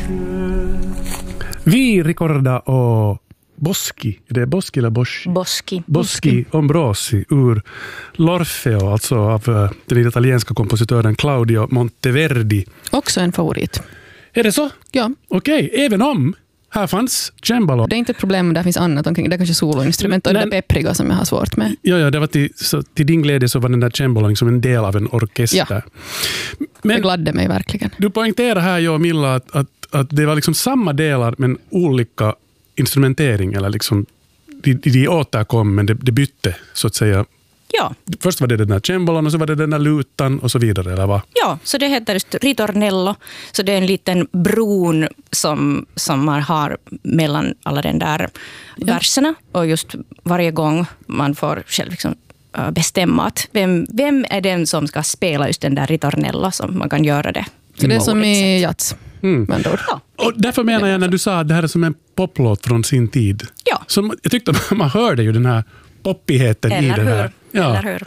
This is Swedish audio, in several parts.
Vi ricorda o Boschi, är det Boschi eller Boschi? Boschi Ambrosi ur L'Orfeo, alltså av den italienska kompositören Claudio Monteverdi. Också en favorit. Är det så? Ja. Okej, även om här fanns cembalo. Det är inte ett problem om det finns annat omkring. Det är kanske soloinstrument och det peppriga som jag har svårt med. Ja, det var till din glädje så var den där cembalo liksom en del av en orkester. Ja. Men det gladde mig verkligen. Du poängterar här, jag och Milla, att det var liksom samma delar men olika instrumentering, eller liksom de återkom men det bytte så att säga. Ja. Först var det den där cembalon och så var det den där lutan och så vidare, eller vad? Ja, så det heter just ritornello. Så det är en liten bron som man har mellan alla den där verserna. Och just varje gång man får själv liksom bestämma att vem är den som ska spela just den där ritornello, som man kan göra det. Så det är som i jazz. Ja. Och därför menar jag när du sa att det här är som en poplåt från sin tid. Ja. Så jag tyckte man hörde ju den här poppigheten i det här. Eller hur?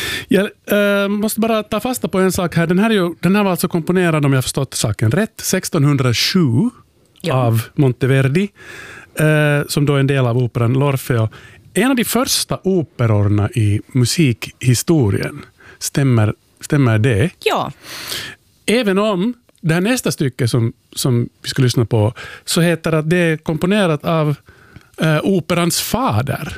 Jag måste bara ta fasta på en sak här. Den här var alltså komponerad, om jag förstått saken rätt, 1607 av Monteverdi, som då är en del av operan L'Orfeo. En av de första operorna i musikhistorien. Stämmer det? Ja. Även om det här nästa stycke som vi ska lyssna på, så heter det att det är komponerat av operans fader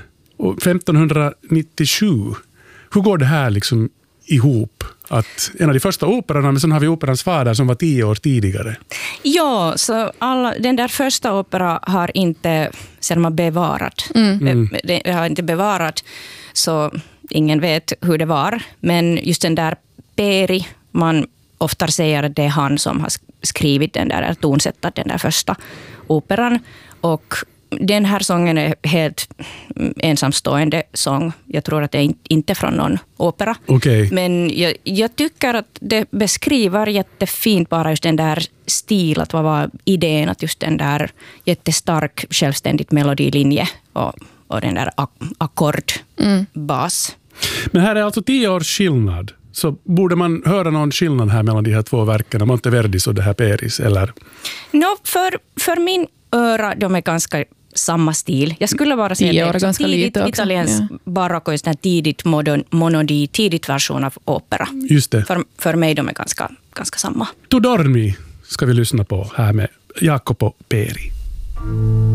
1597. Hur går det här liksom ihop? Att en av de första operorna, men sen har vi operans fader som var 10 år tidigare. Ja, så den där första opera har inte bevarat. Det har inte bevarat, så ingen vet hur det var. Men just den där Peri, man ofta säger att det är han som har skrivit den där, tonsättat den där första operan. Och den här sången är helt ensamstående sång. Jag tror att det är inte från någon opera. Okay. Men jag tycker att det beskriver jättefint bara just den där stil, att vad var idén, att just den där jättestark självständigt melodilinje och den där akkordbas. Men här är alltså 10 års skillnad. Så borde man höra någon skillnad här mellan de här två verken, Monteverdis och det här Peris, eller? För min öra, de är ganska samma stil. Jag skulle bara säga att det är tidigt italiensk barock och tidigt monodi, tidigt version av opera. Just det. För mig de är ganska samma. Tu dormi ska vi lyssna på här med Jacopo Peri.